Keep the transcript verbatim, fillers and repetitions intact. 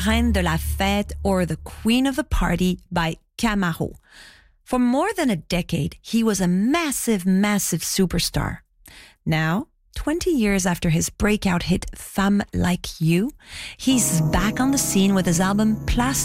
Reine de la Fête or the Queen of the Party by Camaro. For more than a decade, he was a massive, massive superstar. Now, twenty years after his breakout hit Femme Like You, he's back on the scene with his album Place